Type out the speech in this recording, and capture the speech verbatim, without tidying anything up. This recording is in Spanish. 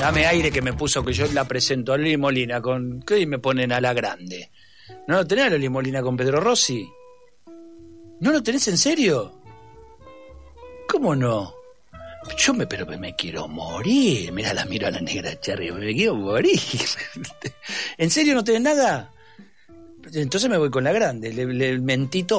Dame aire que me puso que yo la presento a Loli Molina con... ¿Qué hoy me ponen a la grande? ¿No lo tenés a Loli Molina con Pedro Rossi? ¿No lo tenés en serio? ¿Cómo no? Yo me, pero me quiero morir. Mirá, la miro a la negra Cherry, me quiero morir. ¿En serio no tenés nada? Entonces me voy con la grande, le, le mentí todo.